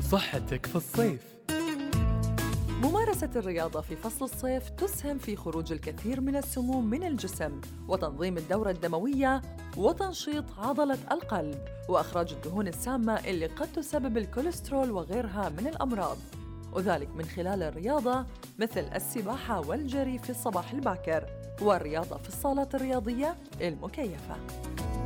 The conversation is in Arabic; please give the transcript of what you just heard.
صحتك في الصيف. ممارسة الرياضة في فصل الصيف تسهم في خروج الكثير من السموم من الجسم وتنظيم الدورة الدموية وتنشيط عضلة القلب وإخراج الدهون السامة اللي قد تسبب الكوليسترول وغيرها من الأمراض، وذلك من خلال الرياضة مثل السباحة والجري في الصباح الباكر والرياضة في الصالات الرياضية المكيفة.